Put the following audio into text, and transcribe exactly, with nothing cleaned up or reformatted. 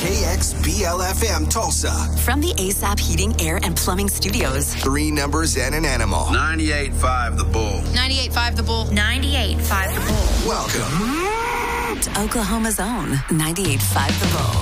K X B L F M Tulsa. From the A S A P Heating, Air, and Plumbing Studios. Three numbers and an animal. ninety-eight point five The Bull. ninety-eight point five The Bull. ninety-eight point five The Bull. Welcome to Oklahoma's own ninety-eight point five The Bull.